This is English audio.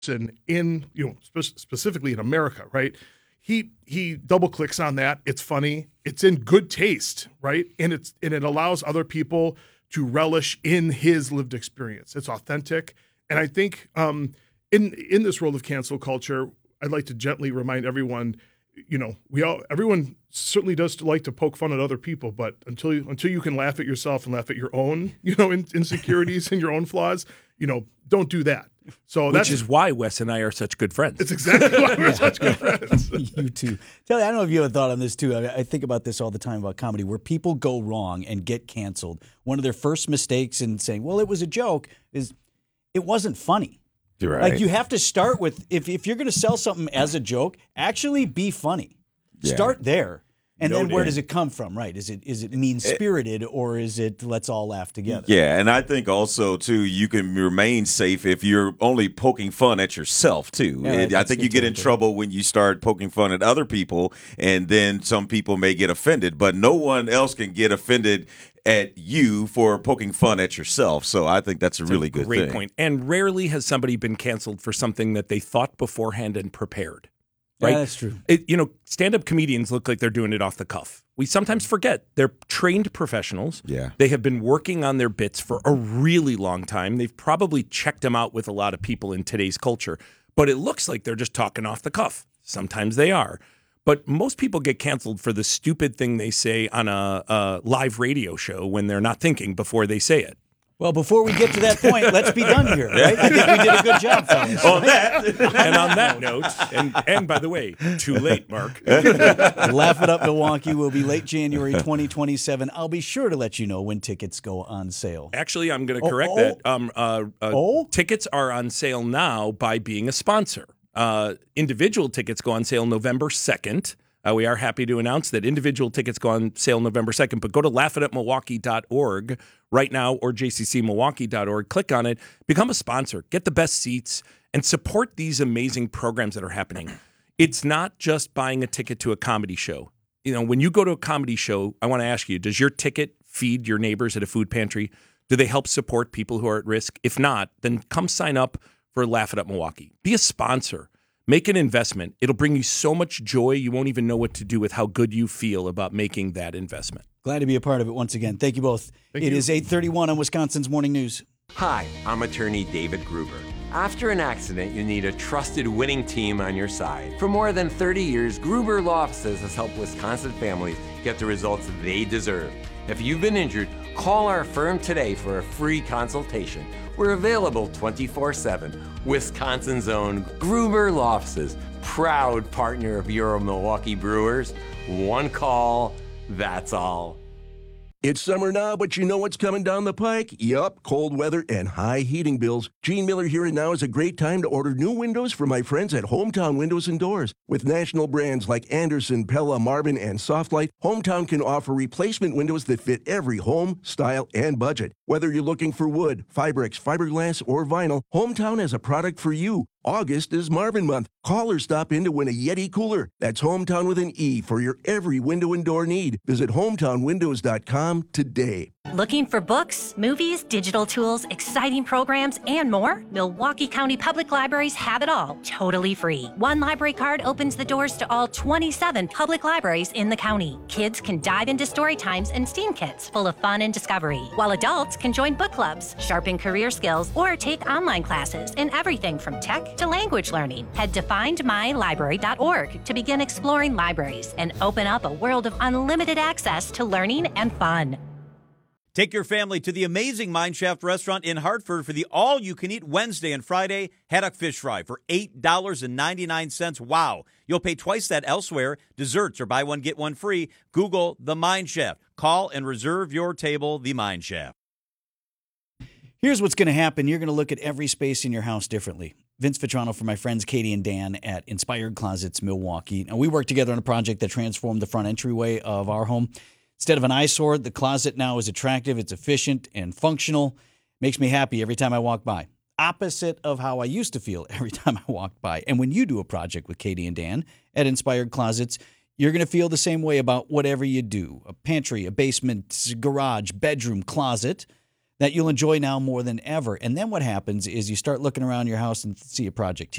in specifically in America, right? He double clicks on that. It's funny. It's in good taste, right? And it allows other people to relish in his lived experience. It's authentic, and I think in this world of cancel culture, I'd like to gently remind everyone, everyone certainly does like to poke fun at other people, but until you can laugh at yourself and laugh at your own, insecurities and your own flaws, don't do that. So Which is why Wes and I are such good friends. It's exactly why we're such good friends. You too. Telly, I don't know if you have a thought on this too. I think about this all the time about comedy, where people go wrong and get canceled. One of their first mistakes in saying, well, it was a joke, is it wasn't funny. Right. Like, you have to start with, if you're going to sell something as a joke, actually be funny. Yeah. Start there. And then where does it come from, right? Is it mean-spirited, or is it let's all laugh together? Yeah, and I think also, too, you can remain safe if you're only poking fun at yourself, too. Yeah, I think you get in trouble when you start poking fun at other people, and then some people may get offended, but no one else can get offended at you for poking fun at yourself. So I think that's a really good thing. Great point. And rarely has somebody been canceled for something that they thought beforehand and prepared. Right? Yeah, that's true. Stand-up comedians look like they're doing it off the cuff. We sometimes forget they're trained professionals. Yeah. They have been working on their bits for a really long time. They've probably checked them out with a lot of people in today's culture. But it looks like they're just talking off the cuff. Sometimes they are. But most people get canceled for the stupid thing they say on a live radio show when they're not thinking before they say it. Well, before we get to that point, let's be done here, right? I think we did a good job, fellas. On that, and on that note, and by the way, too late, Mark. Laugh It Up Milwaukee will be late January 2027. I'll be sure to let you know when tickets go on sale. Actually, I'm going to correct that. Tickets are on sale now by being a sponsor. Individual tickets go on sale November 2nd. We are happy to announce that individual tickets go on sale November 2nd, but go to laughitupmilwaukee.org right now, or jccmilwaukee.org. Click on it, become a sponsor, get the best seats, and support these amazing programs that are happening. It's not just buying a ticket to a comedy show. When you go to a comedy show, I want to ask you, does your ticket feed your neighbors at a food pantry? Do they help support people who are at risk? If not, then come sign up for Laugh It Up Milwaukee. Be a sponsor. Make an investment. It'll bring you so much joy, you won't even know what to do with how good you feel about making that investment. Glad to be a part of it once again. Thank you both. It is 8:31 on Wisconsin's Morning News. Hi, I'm attorney David Gruber. After an accident, you need a trusted winning team on your side. For more than 30 years, Gruber Law Offices has helped Wisconsin families get the results they deserve. If you've been injured, call our firm today for a free consultation. We're available 24/7. Wisconsin's own Gruber Law Offices, proud partner of Euro Milwaukee Brewers. One call, that's all. It's summer now, but you know what's coming down the pike? Yup, cold weather and high heating bills. Gene Miller here, and now is a great time to order new windows from my friends at Hometown Windows and Doors. With national brands like Anderson, Pella, Marvin, and Softlight, Hometown can offer replacement windows that fit every home, style, and budget. Whether you're looking for wood, Fibrex, fiberglass, or vinyl, Hometown has a product for you. August is Marvin Month. Call or stop in to win a Yeti cooler. That's Hometown with an E for your every window and door need. Visit hometownwindows.com today. Looking for books, movies, digital tools, exciting programs, and more? Milwaukee County Public Libraries have it all, totally free. One library card opens the doors to all 27 public libraries in the county. Kids can dive into story times and STEAM kits full of fun and discovery, while adults can join book clubs, sharpen career skills, or take online classes in everything from tech to language learning. Head to findmylibrary.org to begin exploring libraries and open up a world of unlimited access to learning and fun. Take your family to the amazing Mineshaft restaurant in Hartford for the all-you-can-eat Wednesday and Friday haddock fish fry for $8.99. Wow. You'll pay twice that elsewhere. Desserts or buy one, get one free. Google The Mineshaft. Call and reserve your table, The Mineshaft. Here's what's going to happen. You're going to look at every space in your house differently. Vince Vitrano for my friends Katie and Dan at Inspired Closets Milwaukee. Now, we worked together on a project that transformed the front entryway of our home. Instead of an eyesore, the closet now is attractive, it's efficient and functional. Makes me happy every time I walk by. Opposite of how I used to feel every time I walked by. And when you do a project with Katie and Dan at Inspired Closets, you're going to feel the same way about whatever you do. A pantry, a basement, garage, bedroom, closet that you'll enjoy now more than ever. And then what happens is you start looking around your house and see a project